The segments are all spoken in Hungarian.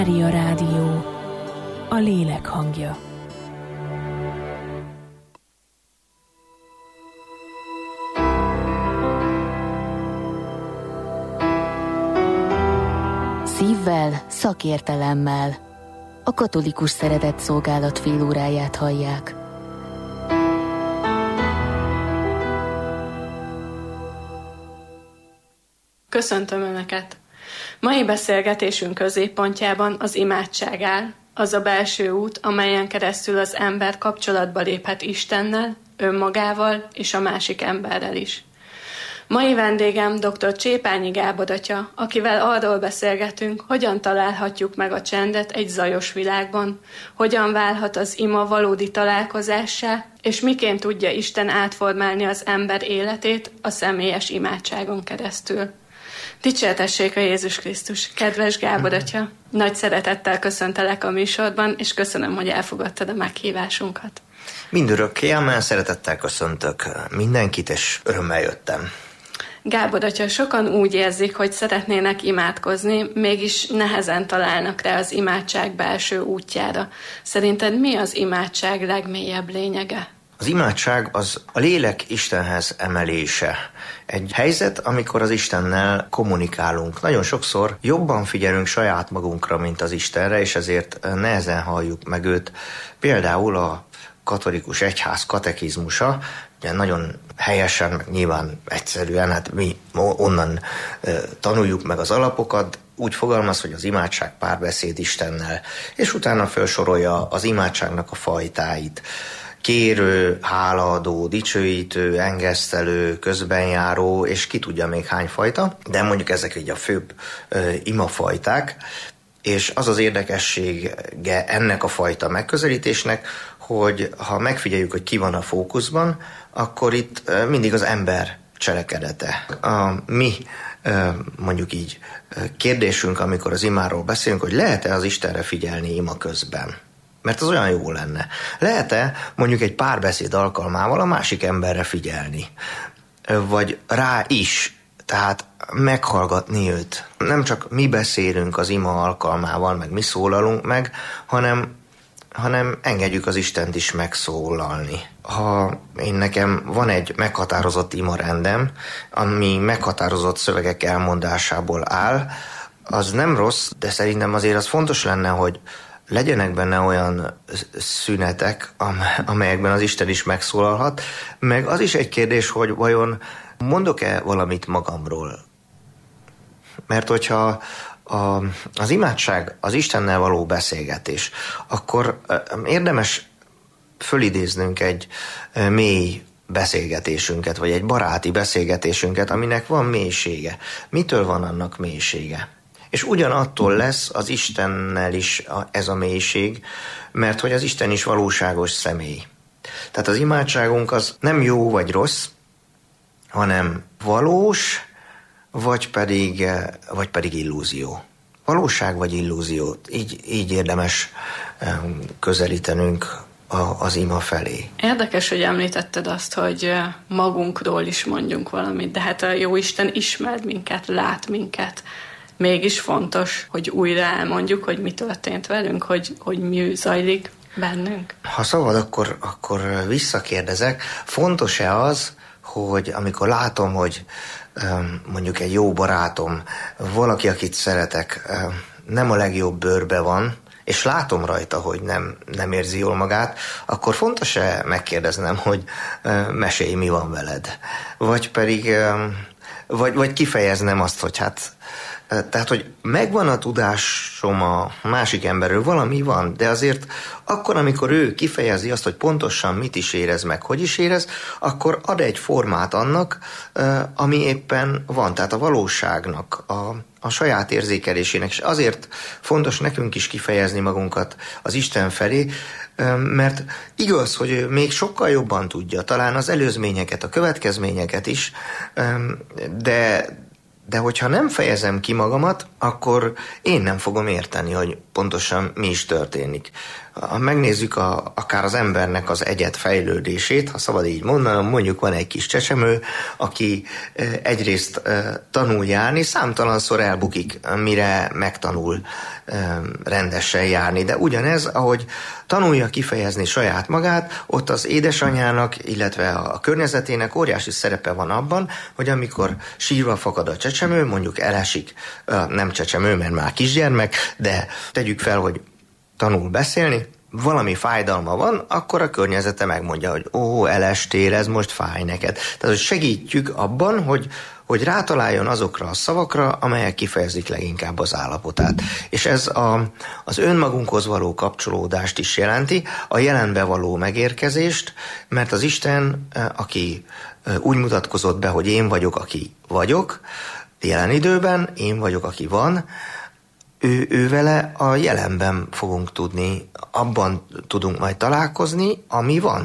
Mária Rádió, a lélek hangja. Szívvel, szakértelemmel. A Katolikus Szeretetszolgálat félóráját hallják. Köszöntöm Önöket! Mai beszélgetésünk középpontjában az imádság áll, az a belső út, amelyen keresztül az ember kapcsolatba léphet Istennel, önmagával és a másik emberrel is. Mai vendégem dr. Csépányi Gábor atya, akivel arról beszélgetünk, hogyan találhatjuk meg a csendet egy zajos világban, hogyan válhat az ima valódi találkozássá, és miként tudja Isten átformálni az ember életét a személyes imádságon keresztül. Dicsértessék a Jézus Krisztus! Kedves Gábor atya, nagy szeretettel köszöntelek a műsorban, és köszönöm, hogy elfogadtad a meghívásunkat. Mindörökké, amen szeretettel köszöntök mindenkit, és örömmel jöttem. Gábor atya, sokan úgy érzik, hogy szeretnének imádkozni, mégis nehezen találnak rá az imádság belső útjára. Szerinted mi az imádság legmélyebb lényege? Az imádság az a lélek Istenhez emelése. Egy helyzet, amikor az Istennel kommunikálunk. Nagyon sokszor jobban figyelünk saját magunkra, mint az Istenre, és ezért nehezen halljuk meg őt. Például a katolikus egyház katekizmusa, ugye nagyon helyesen, meg nyilván egyszerűen, hát mi onnan tanuljuk meg az alapokat, úgy fogalmaz, hogy az imádság párbeszéd Istennel, és utána felsorolja az imádságnak a fajtáit. Kérő, hálaadó, dicsőítő, engesztelő, közbenjáró, és ki tudja még hány fajta, de mondjuk ezek így a főbb imafajták, és az az érdekessége ennek a fajta megközelítésnek, hogy ha megfigyeljük, hogy ki van a fókuszban, akkor itt mindig az ember cselekedete. A mi mondjuk így kérdésünk, amikor az imáról beszélünk, hogy lehet-e az Istenre figyelni ima közben? Mert az olyan jó lenne. Lehet-e mondjuk egy párbeszéd alkalmával a másik emberre figyelni? Vagy rá is, tehát meghallgatni őt. Nem csak mi beszélünk az ima alkalmával, meg mi szólalunk meg, hanem engedjük az Istent is megszólalni. Ha nekem van egy meghatározott imarendem, ami meghatározott szövegek elmondásából áll, az nem rossz, de szerintem azért az fontos lenne, hogy legyenek benne olyan szünetek, amelyekben az Isten is megszólalhat, meg az is egy kérdés, hogy vajon mondok-e valamit magamról? Mert hogyha az imádság az Istennel való beszélgetés, akkor érdemes fölidéznünk egy mély beszélgetésünket, vagy egy baráti beszélgetésünket, aminek van mélysége. Mitől van annak mélysége? És ugyanattól lesz az Istennel is ez a mélység, mert hogy az Isten is valóságos személy. Tehát az imádságunk az nem jó vagy rossz, hanem valós, vagy pedig illúzió. Valóság vagy illúzió. Így érdemes közelítenünk az ima felé. Érdekes, hogy említetted azt, hogy magunkról is mondjunk valamit, de hát a Jóisten ismer minket, lát minket. Mégis fontos, hogy újra elmondjuk, hogy mi történt velünk, hogy mi zajlik bennünk. Ha szabad, akkor visszakérdezek. Fontos-e az, hogy amikor látom, hogy mondjuk egy jó barátom, valaki, akit szeretek, nem a legjobb bőrben van, és látom rajta, hogy nem érzi jól magát, akkor fontos-e megkérdeznem, hogy mesélj, mi van veled? Vagy pedig vagy kifejeznem azt, hogy tehát, hogy megvan a tudásom a másik emberről, valami van, de azért akkor, amikor ő kifejezi azt, hogy pontosan mit is érez, meg hogy is érez, akkor ad egy formát annak, ami éppen van, tehát a valóságnak, a saját érzékelésének, és azért fontos nekünk is kifejezni magunkat az Isten felé, mert igaz, hogy ő még sokkal jobban tudja, talán az előzményeket, a következményeket is, de hogyha nem fejezem ki magamat, akkor én nem fogom érteni, hogy pontosan mi is történik. ha megnézzük akár az embernek az egyet fejlődését, ha szabad így mondanom, mondjuk van egy kis csecsemő, aki egyrészt tanul járni, számtalanszor elbukik, mire megtanul rendesen járni, de ugyanez, ahogy tanulja kifejezni saját magát, ott az édesanyjának, illetve a környezetének óriási szerepe van abban, hogy amikor sírva fakad a csecsemő, mondjuk elesik, nem csecsemő, mert már kisgyermek, de tegyük fel, hogy tanul beszélni, valami fájdalma van, akkor a környezete megmondja, hogy elestél, ez most fáj neked. Tehát, hogy segítjük abban, hogy rátaláljon azokra a szavakra, amelyek kifejezik leginkább az állapotát. És ez az önmagunkhoz való kapcsolódást is jelenti, a jelenbe való megérkezést, mert az Isten, aki úgy mutatkozott be, hogy én vagyok, aki vagyok, jelen időben, én vagyok, aki van, ő vele a jelenben fogunk tudni, abban tudunk majd találkozni, ami van.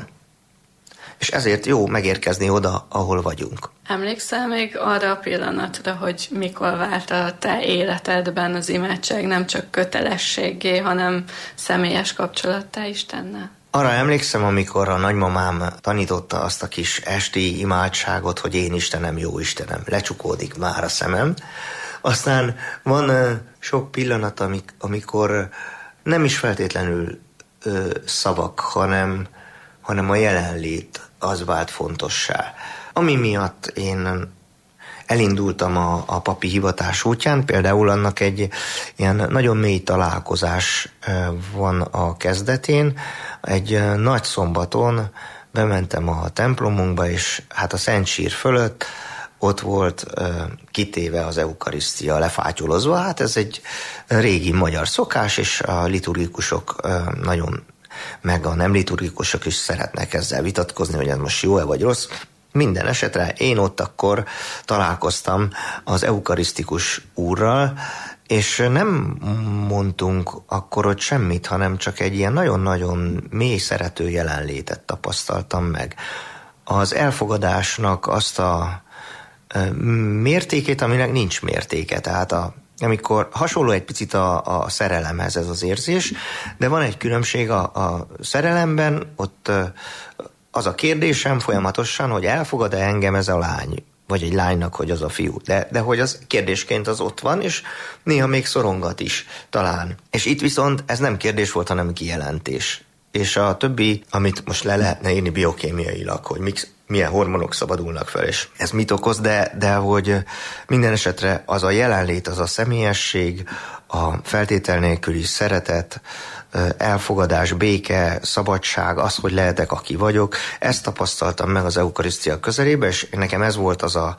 És ezért jó megérkezni oda, ahol vagyunk. Emlékszel még arra a pillanatra, hogy mikor vált a te életedben az imádság nem csak kötelességgé, hanem személyes kapcsolattá Istennel? Arra emlékszem, amikor a nagymamám tanította azt a kis esti imádságot, hogy én Istenem, jó Istenem, lecsukódik már a szemem. Aztán van sok pillanat, amikor nem is feltétlenül szavak, hanem a jelenlét az vált fontossá. Ami miatt én elindultam a papi hivatás útján, például annak egy ilyen nagyon mély találkozás van a kezdetén. Egy nagy szombaton bementem a templomunkba, és hát a Szent Sír fölött ott volt kitéve az eukarisztia, lefátyolozva. Hát ez egy régi magyar szokás, és a liturgikusok nagyon, meg a nem liturgikusok is szeretnek ezzel vitatkozni, hogy ez most jó-e vagy rossz. Minden esetre én ott akkor találkoztam az eukarisztikus úrral, és nem mondtunk akkor ott semmit, hanem csak egy ilyen nagyon-nagyon mély szerető jelenlétet tapasztaltam meg. Az elfogadásnak azt a mértékét, aminek nincs mértéke. Tehát amikor hasonló egy picit a szerelemhez ez az érzés, de van egy különbség a szerelemben, ott az a kérdésem folyamatosan, hogy elfogad-e engem ez a lány, vagy egy lánynak, hogy az a fiú. De hogy az kérdésként az ott van, és néha még szorongat is talán. És itt viszont ez nem kérdés volt, hanem kijelentés. És a többi, amit most le lehetne írni biokémiailag, hogy milyen hormonok szabadulnak fel, és ez mit okoz, de hogy minden esetre az a jelenlét, az a személyesség, a feltétel nélküli szeretet, elfogadás, béke, szabadság, az, hogy lehetek, aki vagyok, ezt tapasztaltam meg az eukarisztia közelébe, és nekem ez volt az a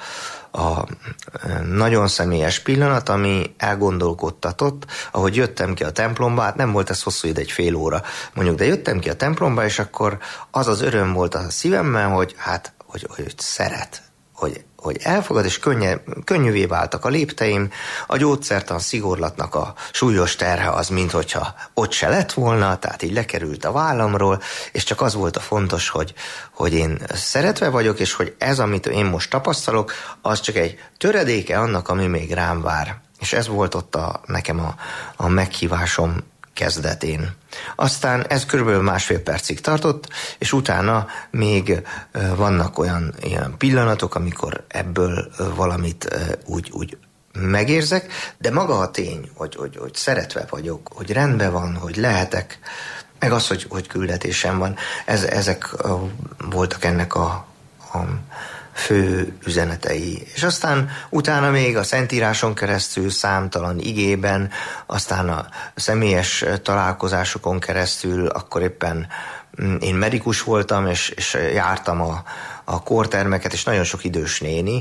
nagyon személyes pillanat, ami elgondolkodtatott, ahogy jöttem ki a templomba, hát nem volt ez hosszú ide, egy fél óra mondjuk, de jöttem ki a templomba, és akkor az öröm volt a szívemben, hogy hogy szeret, hogy elfogad, és könnyűvé váltak a lépteim, a gyógyszertan szigorlatnak a súlyos terhe az, minthogyha ott se lett volna, tehát így lekerült a vállamról, és csak az volt a fontos, hogy én szeretve vagyok, és hogy ez, amit én most tapasztalok, az csak egy töredéke annak, ami még rám vár. És ez volt ott nekem a meghívásom kezdetén. Aztán ez körülbelül 1,5 percig tartott, és utána még vannak ilyen pillanatok, amikor ebből valamit úgy megérzek, de maga a tény, hogy szeretve vagyok, hogy rendben van, hogy lehetek, meg az, hogy küldetésem van, ezek voltak ennek a fő üzenetei. És aztán utána még a Szentíráson keresztül, számtalan igében, aztán a személyes találkozásokon keresztül, akkor éppen én medikus voltam, és jártam a kórtermeket, és nagyon sok idős néni,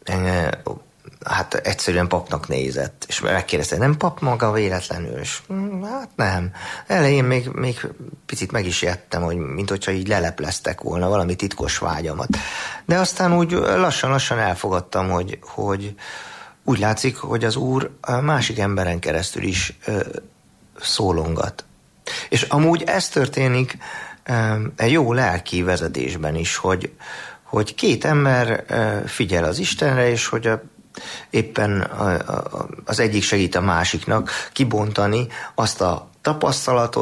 hát egyszerűen papnak nézett, és megkérdezte, nem pap maga véletlenül? És hát nem. Elején még picit meg is jettem, hogy minthogyha így lelepleztek volna valami titkos vágyamat. De aztán úgy lassan-lassan elfogadtam, hogy úgy látszik, hogy az Úr a másik emberen keresztül is szólongat. És amúgy ez történik egy jó lelki vezetésben is, hogy két ember figyel az Istenre, és hogy éppen az egyik segít a másiknak kibontani azt a tapasztalatot,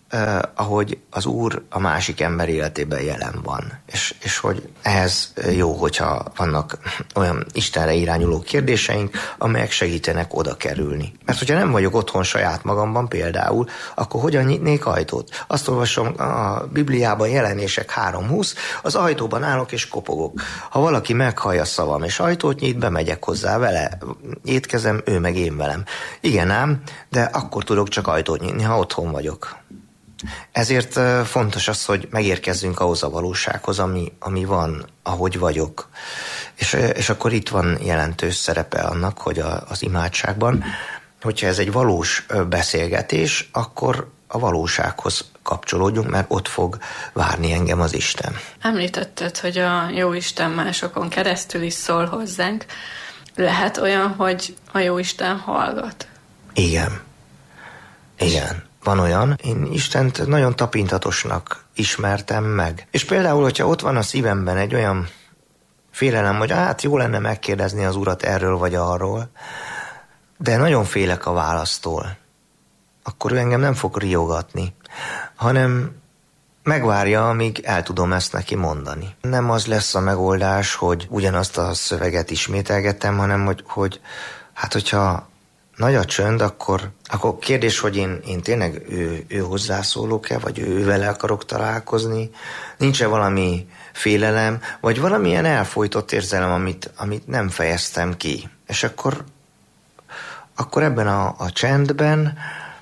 ahogy az Úr a másik ember életében jelen van. És hogy ehhez jó, hogyha vannak olyan Istenre irányuló kérdéseink, amelyek segítenek oda kerülni. Mert hogyha nem vagyok otthon saját magamban például, akkor hogyan nyitnék ajtót? Azt olvasom a Bibliában, Jelenések 3:20, az ajtóban állok és kopogok. Ha valaki meghallja szavam és ajtót nyit, bemegyek hozzá vele, étkezem, ő meg én velem. Igen ám, de akkor tudok csak ajtót nyitni, ha otthon vagyok. Ezért fontos az, hogy megérkezzünk ahhoz a valósághoz, ami van, ahogy vagyok. És akkor itt van jelentős szerepe annak, hogy az imádságban, hogyha ez egy valós beszélgetés, akkor a valósághoz kapcsolódjunk, mert ott fog várni engem az Isten. Említetted, hogy a Jóisten másokon keresztül is szól hozzánk. Lehet olyan, hogy a Jóisten hallgat? Igen. Van olyan, én Istent nagyon tapintatosnak ismertem meg. És például, hogyha ott van a szívemben egy olyan félelem, hogy hát jó lenne megkérdezni az Urat erről vagy arról, de nagyon félek a választól, akkor ő engem nem fog riogatni, hanem megvárja, amíg el tudom ezt neki mondani. Nem az lesz a megoldás, hogy ugyanazt a szöveget ismételgetem, hanem hogyha nagy a csönd, akkor kérdés, hogy én tényleg ő hozzászólok-e, vagy ő vele akarok találkozni, nincs-e valami félelem, vagy valamilyen elfojtott érzelem, amit nem fejeztem ki. És akkor ebben a csendben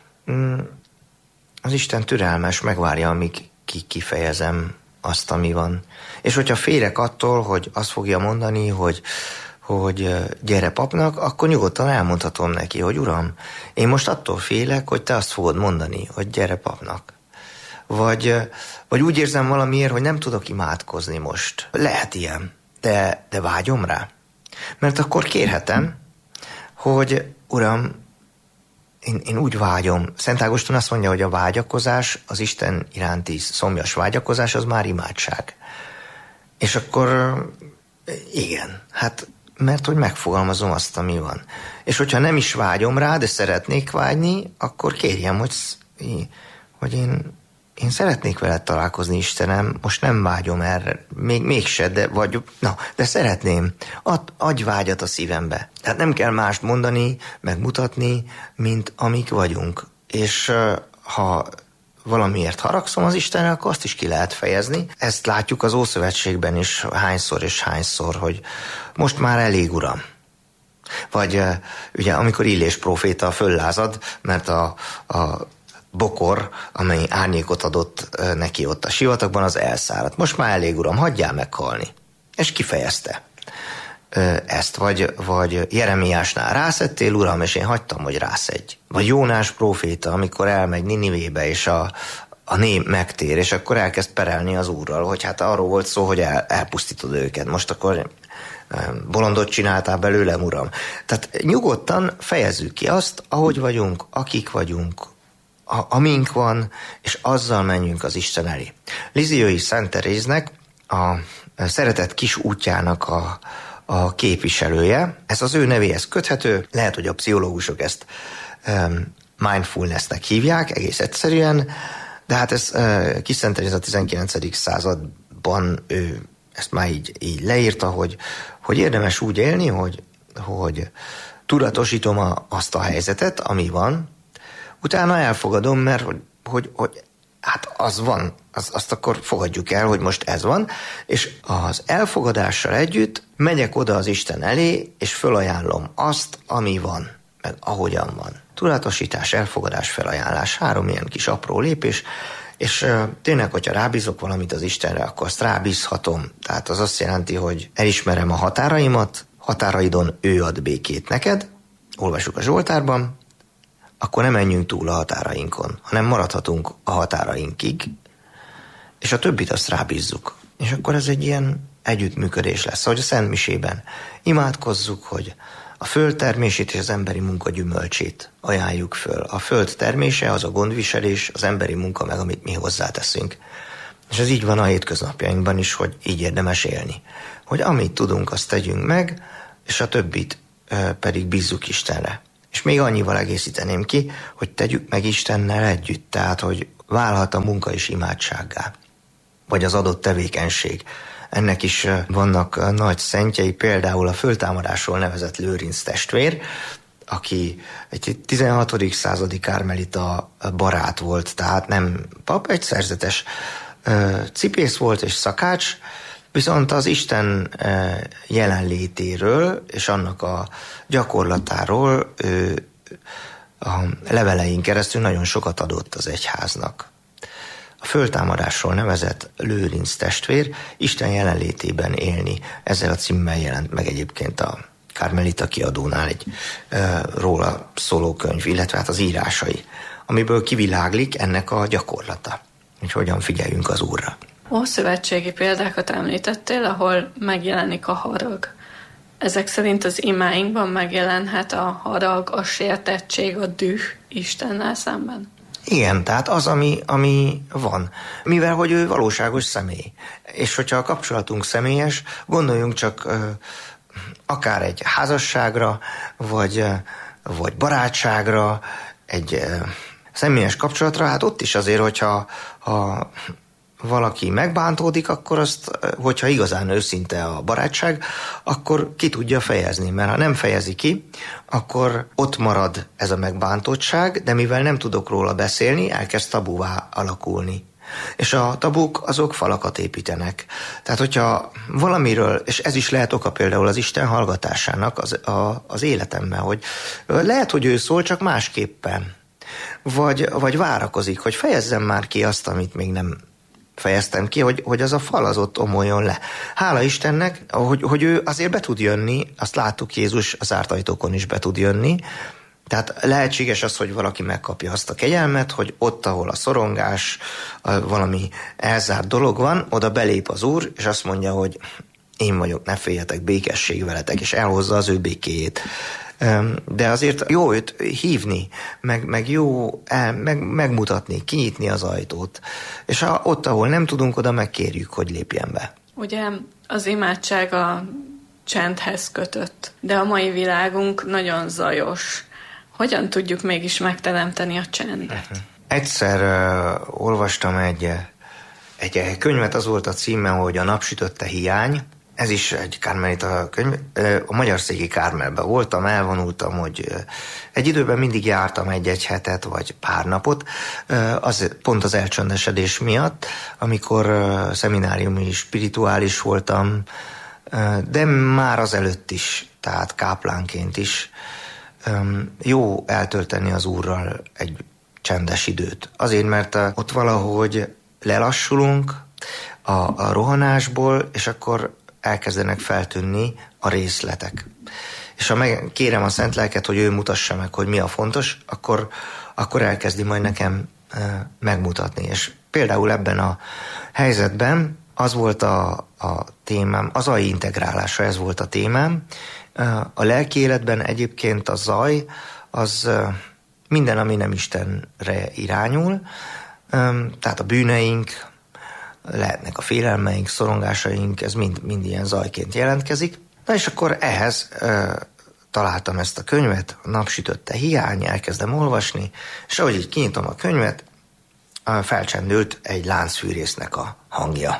az Isten türelmes, megvárja, amíg kifejezem azt, ami van. És hogyha félek attól, hogy azt fogja mondani, hogy gyere papnak, akkor nyugodtan elmondhatom neki, hogy Uram, én most attól félek, hogy te azt fogod mondani, hogy gyere papnak. Vagy úgy érzem valamiért, hogy nem tudok imádkozni most. Lehet ilyen, de vágyom rá. Mert akkor kérhetem, hogy Uram, én úgy vágyom. Szent Ágoston azt mondja, hogy a vágyakozás, az Isten iránti szomjas vágyakozás, az már imádság. És akkor igen, mert hogy megfogalmazom azt, ami van. És hogyha nem is vágyom rá, de szeretnék vágyni, akkor kérjem, hogy én szeretnék veled találkozni, Istenem, most nem vágyom erre, mégse, de szeretném. Adj vágyat a szívembe. Tehát nem kell mást mondani, megmutatni, mint amik vagyunk. És ha valamiért haragszom az Istenre, akkor azt is ki lehet fejezni. Ezt látjuk az Ószövetségben is hányszor és hányszor, hogy most már elég, Uram. Vagy ugye amikor Illés próféta föllázad, mert a bokor, amely árnyékot adott neki ott a sivatagban, az elszáradt. Most már elég, Uram, hagyjál meghalni. És kifejezte ezt. Vagy Jeremiásnál rászedtél, Uram, és én hagytam, hogy rászedj. Vagy Jónás próféta, amikor elmegy Ninivébe, és a nép megtér, és akkor elkezd perelni az Úrral, hogy hát arról volt szó, hogy elpusztítod őket. Most akkor bolondot csináltál belőlem, Uram. Tehát nyugodtan fejezzük ki azt, ahogy vagyunk, akik vagyunk, amink van, és azzal menjünk az Isten elé. Lisieux Szent Teréznek a szeretet kis útjának a képviselője. Ez az ő nevéhez köthető, lehet, hogy a pszichológusok ezt mindfulnessnek hívják, egész egyszerűen, de hát ez Kis Szent Teréz a 19. században ő ezt már így leírta, hogy érdemes úgy élni, hogy tudatosítom azt a helyzetet, ami van, utána elfogadom, mert hogy hát az van, azt akkor fogadjuk el, hogy most ez van, és az elfogadással együtt megyek oda az Isten elé, és fölajánlom azt, ami van, meg ahogyan van. Tudatosítás, elfogadás, felajánlás, 3 ilyen kis apró lépés, és tényleg, hogyha rábízok valamit az Istenre, akkor azt rábízhatom. Tehát az azt jelenti, hogy elismerem a határaimat, határaidon ő ad békét neked, olvassuk a Zsoltárban, akkor nem menjünk túl a határainkon, hanem maradhatunk a határainkig, és a többit azt rábízzuk. És akkor ez egy ilyen együttműködés lesz, ahogy a Szent Misében imádkozzuk, hogy a föld termését és az emberi munka gyümölcsét ajánljuk föl. A föld termése az a gondviselés, az emberi munka meg, amit mi hozzáteszünk. És ez így van a hétköznapjainkban is, hogy így érdemes élni. Hogy amit tudunk, azt tegyünk meg, és a többit pedig bízzuk Istenre. És még annyival egészíteném ki, hogy tegyük meg Istennel együtt. Tehát, hogy válhat a munka is imádsággá, vagy az adott tevékenység. Ennek is vannak nagy szentjei, például a föltámadásról nevezett Lőrinc testvér, aki egy 16. századi karmelita barát volt, tehát nem pap, egy szerzetes cipész volt és szakács, viszont az Isten jelenlétéről és annak a gyakorlatáról a levelein keresztül nagyon sokat adott az egyháznak. A föltámadásról nevezett Lőrinc testvér Isten jelenlétében élni. Ezzel a címmel jelent meg egyébként a Karmelita kiadónál egy róla szóló könyv, illetve hát az írásai, amiből kiviláglik ennek a gyakorlata, hogy hogyan figyeljünk az Úrra. Ószövetségi példákat említettél, ahol megjelenik a harag. Ezek szerint az imáinkban megjelenhet a harag, a sértettség, a düh Istennel szemben? Igen, tehát az, ami van. Mivel, hogy ő valóságos személy. És hogyha a kapcsolatunk személyes, gondoljunk csak akár egy házasságra, vagy barátságra, egy személyes kapcsolatra, hát ott is azért, hogyha valaki megbántódik, akkor azt, hogyha igazán őszinte a barátság, akkor ki tudja fejezni, mert ha nem fejezi ki, akkor ott marad ez a megbántottság, de mivel nem tudok róla beszélni, elkezd tabuvá alakulni. És a tabuk azok falakat építenek. Tehát, hogyha valamiről, és ez is lehet oka például az Isten hallgatásának az életemben, hogy lehet, hogy ő szól, csak másképpen. Vagy várakozik, hogy fejezzem már ki azt, amit még nem fejeztem ki, hogy az a fal az ott omoljon le. Hála Istennek, hogy ő azért be tud jönni, azt láttuk, Jézus az zárt ajtókon is be tud jönni, tehát lehetséges az, hogy valaki megkapja azt a kegyelmet, hogy ott, ahol a szorongás, valami elzárt dolog van, oda belép az Úr, és azt mondja, hogy én vagyok, ne féljetek, békesség veletek, és elhozza az ő békéjét. De azért jó őt hívni, meg jó megmutatni, kinyitni az ajtót. És ott, ahol nem tudunk, oda megkérjük, hogy lépjen be. Ugye az imádság a csendhez kötött, de a mai világunk nagyon zajos. Hogyan tudjuk mégis megteremteni a csendet? Egyszer olvastam egy könyvet, az volt a címe, hogy A napsütötte hiány. Ez is egy karmelita könyv. A Magyarszéki Kármelben voltam, elvonultam, hogy egy időben mindig jártam egy hetet, vagy pár napot, pont az elcsöndesedés miatt, amikor szemináriumi spirituális voltam, de már azelőtt is, tehát káplánként is jó eltölteni az Úrral egy csendes időt. Azért, mert ott valahogy lelassulunk a rohanásból, és akkor elkezdenek feltűnni a részletek. És ha kérem a Szent Lelket, hogy ő mutassa meg, hogy mi a fontos, akkor elkezdi majd nekem megmutatni. És például ebben a helyzetben az volt a témám, a zaj integrálása, ez volt a témám. A lelki életben egyébként a zaj, az minden, ami nem Istenre irányul, tehát a bűneink, lehetnek a félelmeink, szorongásaink, ez mind ilyen zajként jelentkezik. Na és akkor ehhez találtam ezt a könyvet, A napsütötte hiány, elkezdem olvasni, és ahogy így kinyitom a könyvet, felcsendült egy láncfűrésznek a hangja.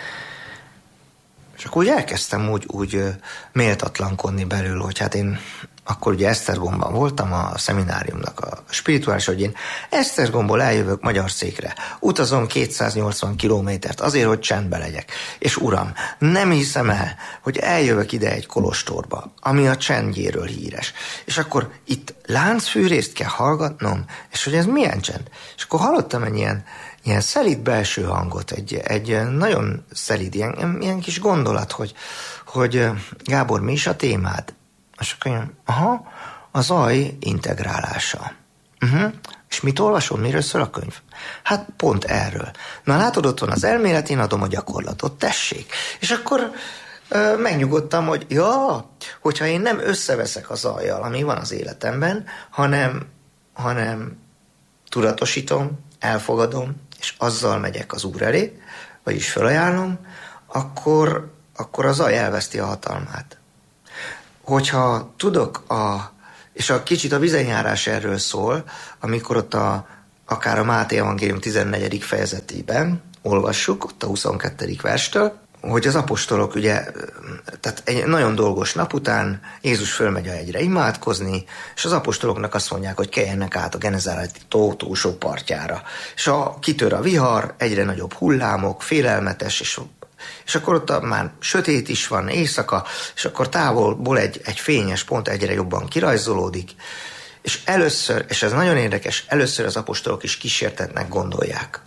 És akkor úgy elkezdtem úgy méltatlankodni belül, hogy hát én akkor ugye Esztergomban voltam, a szemináriumnak a spirituális, hogy én Esztergomból eljövök Magyarszékre. Utazom 280 kilométert azért, hogy csendbe legyek. És Uram, nem hiszem el, hogy eljövök ide egy kolostorba, ami a csendjéről híres. És akkor itt láncfűrészt kell hallgatnom, és hogy ez milyen csend? És akkor hallottam egy ilyen szelíd belső hangot, egy nagyon szelíd, ilyen kis gondolat, hogy Gábor, mi is a témád? És akkor jön, a zaj integrálása. És mit olvasol, miről szól a könyv? Hát pont erről. Na látod, ott van az elmélet, én adom a gyakorlatot, tessék. És akkor megnyugodtam, hogy hogyha én nem összeveszek a zajjal, ami van az életemben, hanem tudatosítom, elfogadom, és azzal megyek az Úr elé, vagyis felajánlom, akkor a zaj elveszti a hatalmát. Hogyha tudok, és a kicsit a vizenjárás erről szól, amikor ott a akár a Máté evangélium 14. fejezetében olvassuk, ott a 22. verstől, hogy az apostolok ugye, tehát egy nagyon dolgos nap után Jézus fölmegy a hegyre imádkozni, és az apostoloknak azt mondják, hogy keljenek át a Genezáreti tó túlsó partjára. És kitör a vihar, egyre nagyobb hullámok, félelmetes, és akkor ott már sötét is van, éjszaka, és akkor távolból egy fényes pont egyre jobban kirajzolódik, és először, és ez nagyon érdekes, először az apostolok is kísértetnek gondolják,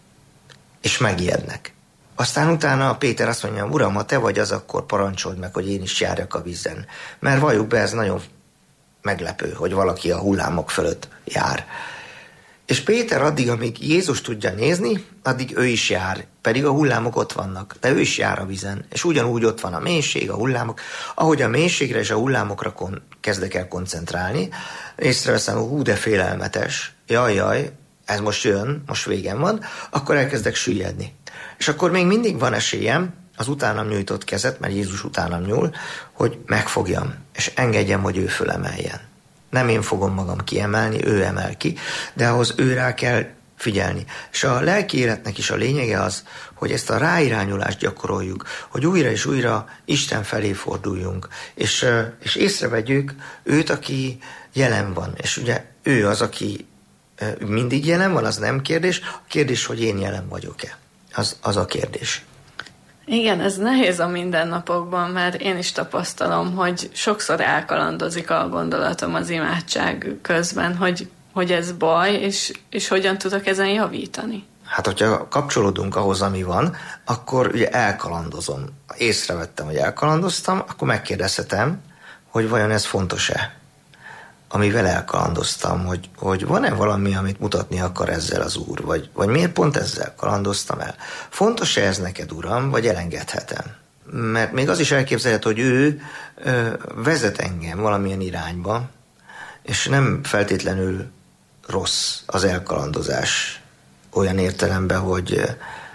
és megijednek. Aztán utána Péter azt mondja, Uram, ha te vagy az, akkor parancsold meg, hogy én is járjak a vízen. Mert valljuk be, ez nagyon meglepő, hogy valaki a hullámok fölött jár. És Péter addig, amíg Jézus tudja nézni, addig ő is jár, pedig a hullámok ott vannak, de ő is jár a vízen, és ugyanúgy ott van a mélység, a hullámok. Ahogy a mélységre és a hullámokra kezdek el koncentrálni, észreveszem, hú, de félelmetes, jaj, ez most jön, most végem van, akkor elkezdek süllyedni. És akkor még mindig van esélyem az utánam nyújtott kezet, mert Jézus utánam nyúl, hogy megfogjam, és engedjem, hogy ő fölemeljen. Nem én fogom magam kiemelni, ő emel ki, de ahhoz ő rá kell figyelni. És a lelki életnek is a lényege az, hogy ezt a ráirányulást gyakoroljuk, hogy újra és újra Isten felé forduljunk, és észrevegyük őt, aki jelen van. És ugye ő az, aki mindig jelen van, az nem kérdés. A kérdés, hogy én jelen vagyok-e. Az a kérdés. Igen, ez nehéz a mindennapokban, mert én is tapasztalom, hogy sokszor elkalandozik a gondolatom az imádság közben, hogy ez baj, és hogyan tudok ezen javítani. Hát, hogyha kapcsolódunk ahhoz, ami van, akkor ugye elkalandozom. Észrevettem, hogy elkalandoztam, akkor megkérdezhetem, hogy vajon ez fontos-e, amivel elkalandoztam, hogy van-e valami, amit mutatni akar ezzel az Úr, vagy miért pont ezzel kalandoztam el. Fontos-e ez neked, Uram, vagy elengedhetem? Mert még az is elképzelhető, hogy ő vezet engem valamilyen irányba, és nem feltétlenül rossz az elkalandozás olyan értelemben, hogy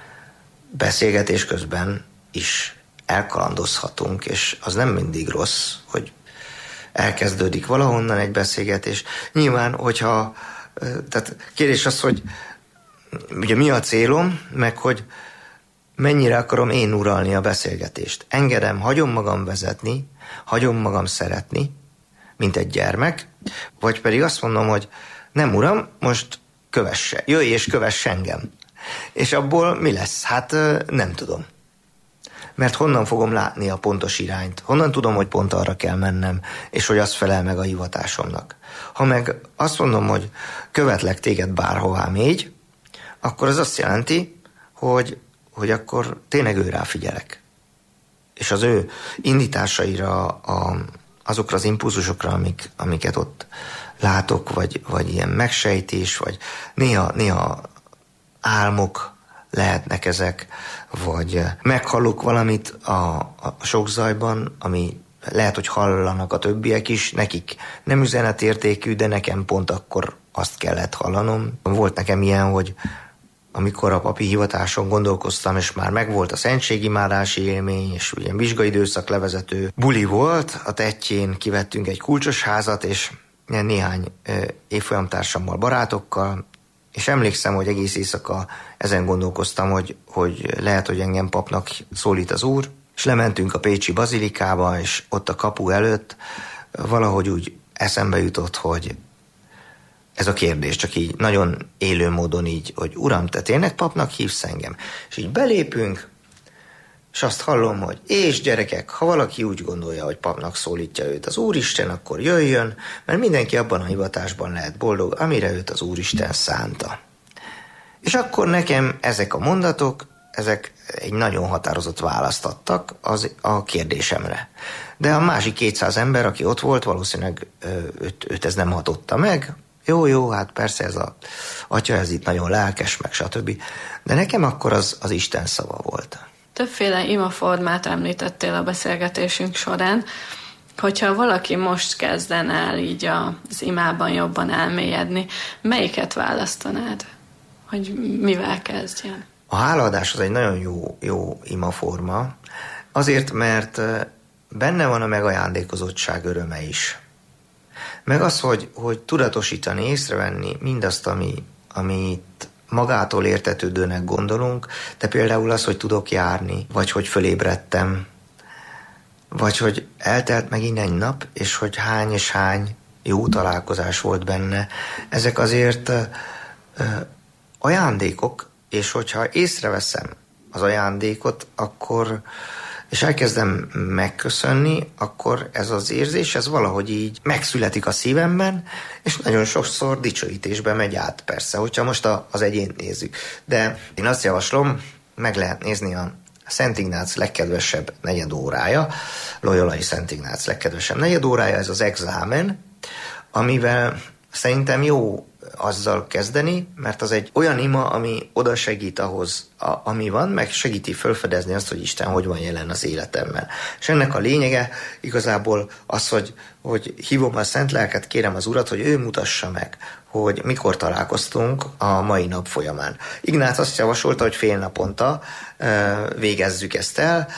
beszélgetés közben is elkalandozhatunk, és az nem mindig rossz, hogy elkezdődik valahonnan egy beszélgetés. Nyilván, hogyha, tehát kérdés az, hogy ugye mi a célom, meg hogy mennyire akarom én uralni a beszélgetést. Engedem, hagyom magam vezetni, hagyom magam szeretni, mint egy gyermek, vagy pedig azt mondom, hogy nem, Uram, most kövesse, jöjj és kövess engem. És abból mi lesz? Hát nem tudom. Mert honnan fogom látni a pontos irányt? Honnan tudom, hogy pont arra kell mennem, és hogy az felel meg a hivatásomnak? Ha meg azt mondom, hogy követlek téged bárhová mégy, akkor az azt jelenti, hogy akkor tényleg őrá figyelek. És az ő indításaira, azokra az impulzusokra, amiket ott látok, vagy ilyen megsejtés, vagy néha álmok lehetnek ezek, vagy meghallok valamit a sok zajban, ami lehet, hogy hallanak a többiek is, nekik nem üzenetértékű, de nekem pont akkor azt kellett hallanom. Volt nekem ilyen, hogy amikor a papi hivatáson gondolkoztam, és már megvolt a szentségimádási élmény, és ugye vizsgaidőszak levezető buli volt, a Tettjén kivettünk egy kulcsos házat, és néhány évfolyamtársammal, barátokkal, és emlékszem, hogy egész éjszaka ezen gondolkoztam, hogy lehet, hogy engem papnak szólít az Úr, és lementünk a pécsi bazilikába, és ott a kapu előtt valahogy úgy eszembe jutott, hogy ez a kérdés, csak így nagyon élő módon így, hogy Uram, te tényleg papnak hívsz engem? És így belépünk, és azt hallom, hogy és gyerekek, ha valaki úgy gondolja, hogy papnak szólítja őt az Úristen, akkor jöjjön, mert mindenki abban a hivatásban lehet boldog, amire őt az Úristen szánta. És akkor nekem ezek a mondatok, ezek egy nagyon határozott választ adtak a kérdésemre. De a másik 200 ember, aki ott volt, valószínűleg őt ez nem hatotta meg. Jó, hát persze ez az atya, ez itt nagyon lelkes, meg stb. De nekem akkor az Isten szava volt. Többféle imaformát említettél a beszélgetésünk során. Hogyha valaki most kezdene el így az imában jobban elmélyedni, melyiket választanád? Hogy mivel kezdjen? A hálaadás az egy nagyon jó imaforma, azért, mert benne van a megajándékozottság öröme is. Meg az, hogy tudatosítani, észrevenni mindazt, amit magától értetődőnek gondolunk, de például az, hogy tudok járni, vagy hogy fölébredtem, vagy hogy eltelt megint egy nap, és hogy hány és hány jó találkozás volt benne. Ezek azért ajándékok, és hogyha észreveszem az ajándékot, akkor, és elkezdem megköszönni, akkor ez az érzés, ez valahogy így megszületik a szívemben, és nagyon sokszor dicsőítésbe megy át, persze, hogyha most az egyént nézzük. De én azt javaslom, meg lehet nézni a Szent Ignác legkedvesebb negyedórája, Loyolai Szent Ignác legkedvesebb negyedórája, ez az exámen, amivel szerintem jó azzal kezdeni, mert az egy olyan ima, ami oda segít ahhoz, ami van, meg segíti felfedezni azt, hogy Isten hogy van jelen az életemben. És ennek a lényege igazából az, hogy hívom a Szent Lelket, kérem az Urat, hogy ő mutassa meg, hogy mikor találkoztunk a mai nap folyamán. Ignác azt javasolta, hogy fél naponta végezzük ezt el.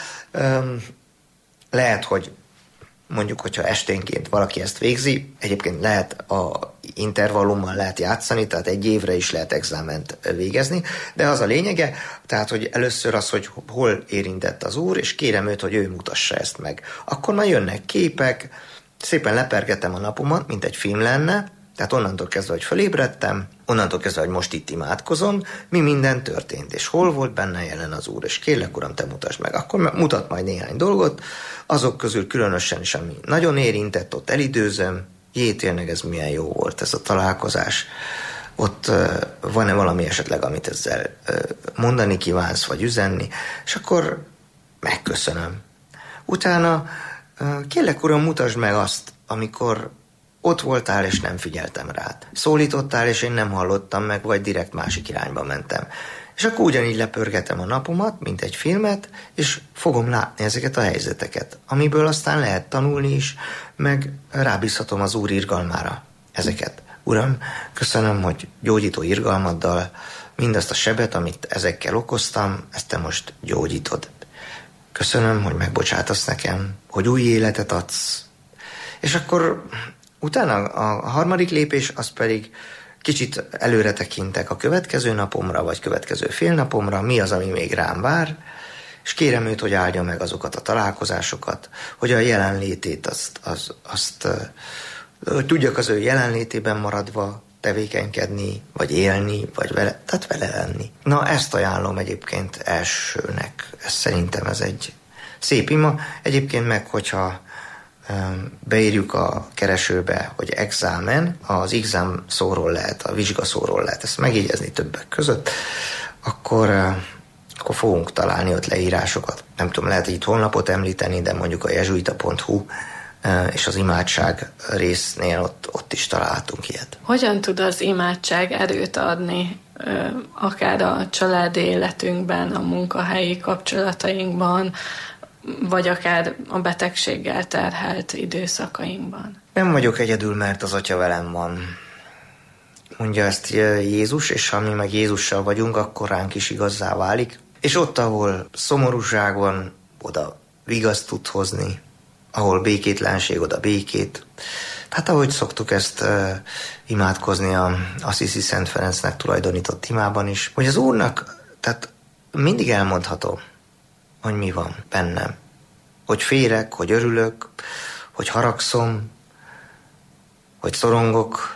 Lehet, hogy mondjuk, hogyha esténként valaki ezt végzi, egyébként lehet a intervallummal lehet játszani, tehát egy évre is lehet exáment végezni, de az a lényege, tehát, hogy először az, hogy hol érintett az Úr, és kérem őt, hogy ő mutassa ezt meg. Akkor már jönnek képek, szépen lepergetem a napomat, mint egy film lenne, tehát onnantól kezdve, hogy fölébredtem, onnantól kezdve, hogy most itt imádkozom, mi minden történt, és hol volt benne jelen az Úr, és kérlek, Uram, te mutasd meg. Akkor mutat majd néhány dolgot, azok közül különösen is, ami nagyon érintett, ott elidőzöm, tényleg ez milyen jó volt ez a találkozás. Ott van-e valami esetleg, amit ezzel mondani kívánsz, vagy üzenni, és akkor megköszönöm. Utána kérlek, Uram, mutasd meg azt, amikor ott voltál, és nem figyeltem rád. Szólítottál, és én nem hallottam meg, vagy direkt másik irányba mentem. És akkor ugyanígy lepörgetem a napomat, mint egy filmet, és fogom látni ezeket a helyzeteket, amiből aztán lehet tanulni is, meg rábízhatom az Úr irgalmára ezeket. Uram, köszönöm, hogy gyógyító irgalmaddal mindazt a sebet, amit ezekkel okoztam, ezt te most gyógyítod. Köszönöm, hogy megbocsátasz nekem, hogy új életet adsz. És akkor utána a harmadik lépés, az pedig kicsit előre tekintek a következő napomra, vagy következő fél napomra, mi az, ami még rám vár, és kérem őt, hogy áldja meg azokat a találkozásokat, hogy a jelenlétét azt tudjak az ő jelenlétében maradva tevékenykedni, vagy élni, vagy vele lenni. Na, ezt ajánlom egyébként elsőnek. Szerintem ez egy szép ima. Egyébként meg, hogyha beírjuk a keresőbe, hogy exámen, az exam szóról lehet, a vizsgaszóról lehet ezt megjegyezni többek között, akkor fogunk találni ott leírásokat. Nem tudom, lehet itt honlapot említeni, de mondjuk a jezsuita.hu és az imádság résznél ott is találtunk ilyet. Hogyan tud az imádság erőt adni, akár a családi életünkben, a munkahelyi kapcsolatainkban, vagy akár a betegséggel terhelt időszakainkban? Nem vagyok egyedül, mert az Atya velem van. Mondja ezt Jézus, és ha mi meg Jézussal vagyunk, akkor ránk is igazzá válik. És ott, ahol szomorúság van, oda vigaszt tud hozni, ahol békétlenség, oda békét. Hát ahogy szoktuk ezt imádkozni a Assisi Szent Ferencnek tulajdonított imában is, hogy az Úrnak, tehát mindig elmondhatom, hogy mi van bennem. Hogy félek, hogy örülök, hogy haragszom, hogy szorongok,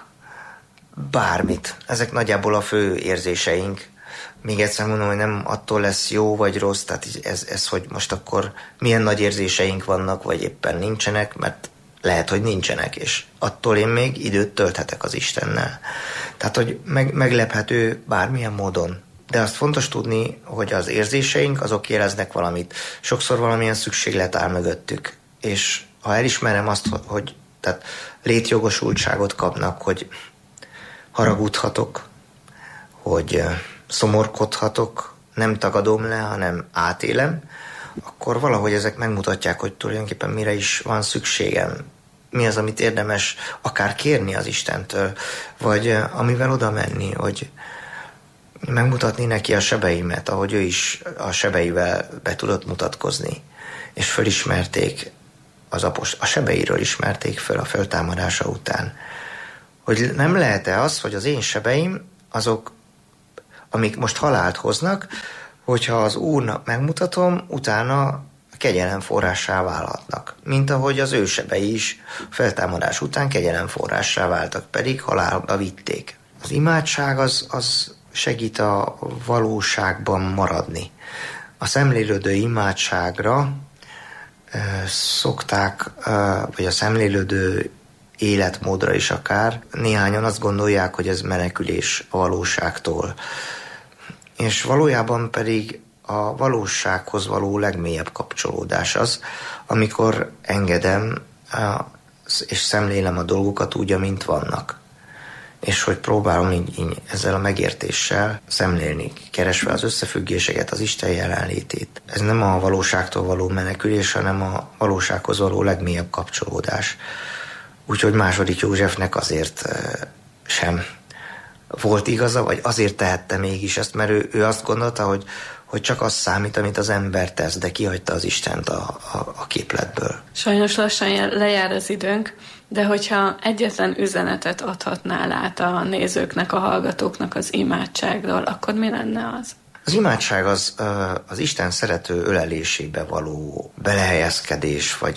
bármit. Ezek nagyjából a fő érzéseink. Még egyszer mondom, hogy nem attól lesz jó vagy rossz, tehát ez, hogy most akkor milyen nagy érzéseink vannak, vagy éppen nincsenek, mert lehet, hogy nincsenek, és attól én még időt tölthetek az Istennel. Tehát, hogy meglephető bármilyen módon. De azt fontos tudni, hogy az érzéseink, azok éreznek valamit. Sokszor valamilyen szükséglet áll mögöttük. És ha elismerem azt, hogy tehát létjogosultságot kapnak, hogy haragudhatok, hogy szomorkodhatok, nem tagadom le, hanem átélem, akkor valahogy ezek megmutatják, hogy tulajdonképpen mire is van szükségem. Mi az, amit érdemes akár kérni az Istentől, vagy amivel oda menni, hogy megmutatni neki a sebeimet, ahogy ő is a sebeivel be tudott mutatkozni, és fölismerték a sebeiről ismerték föl a föltámadása után. Hogy nem lehet-e az, hogy az én sebeim, azok, amik most halált hoznak, hogyha az Úrnak megmutatom, utána kegyelem forrássá válhatnak. Mint ahogy az ősebei is feltámadás után kegyelem forrássá váltak, pedig halálba vitték. Az imádság az segít a valóságban maradni. A szemlélődő imádságra szokták, vagy a szemlélődő életmódra is akár, néhányan azt gondolják, hogy ez menekülés a valóságtól. És valójában pedig a valósághoz való legmélyebb kapcsolódás az, amikor engedem és szemlélem a dolgokat úgy, amint vannak. És hogy próbálom így ezzel a megértéssel szemlélni, keresve az összefüggéseket, az Isten jelenlétét. Ez nem a valóságtól való menekülés, hanem a valósághoz való legmélyebb kapcsolódás. Úgyhogy II. Józsefnek azért sem volt igaza, vagy azért tehette mégis ezt, mert ő azt gondolta, hogy csak az számít, amit az ember tesz, de kihagyta az Istent a képletből. Sajnos lassan lejár az időnk, de hogyha egyetlen üzenetet adhatnál át a nézőknek, a hallgatóknak az imádságról, akkor mi lenne az? Az imádság az Isten szerető ölelésébe való belehelyezkedés, vagy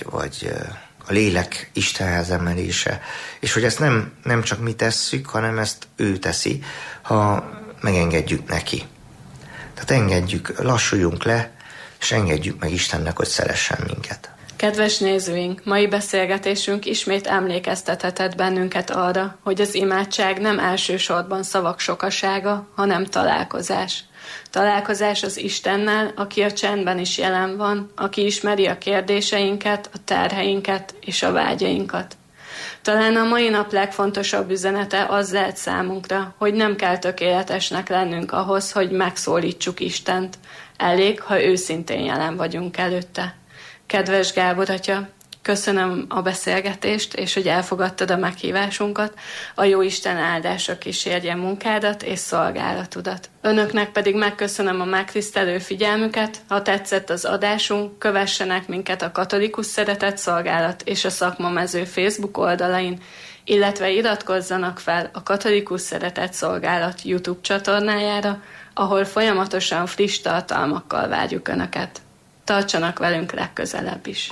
a lélek Istenhez emelése, és hogy ezt nem csak mi tesszük, hanem ezt ő teszi, ha megengedjük neki. Tehát engedjük, lassuljunk le, és engedjük meg Istennek, hogy szeressen minket. Kedves nézőink, mai beszélgetésünk ismét emlékeztethetett bennünket arra, hogy az imádság nem elsősorban szavak sokasága, hanem találkozás. Találkozás az Istennel, aki a csendben is jelen van, aki ismeri a kérdéseinket, a terheinket és a vágyainkat. Talán a mai nap legfontosabb üzenete az lehet számunkra, hogy nem kell tökéletesnek lennünk ahhoz, hogy megszólítsuk Istent. Elég, ha őszintén jelen vagyunk előtte. Kedves Gábor atya, köszönöm a beszélgetést, és hogy elfogadtad a meghívásunkat. A Jóisten áldása kísérje munkádat és szolgálatodat. Önöknek pedig megköszönöm a megtisztelő figyelmüket. Ha tetszett az adásunk, kövessenek minket a Katolikus Szeretett Szolgálat és a Szakmamező Facebook oldalain, illetve iratkozzanak fel a Katolikus Szeretett Szolgálat YouTube csatornájára, ahol folyamatosan friss tartalmakkal várjuk Önöket. Tartsanak velünk legközelebb is!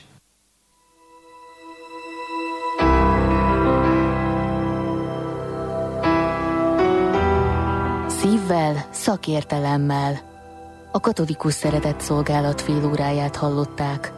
Szívvel, szakértelemmel. A Katolikus Szeretett Szolgálat félóráját hallották.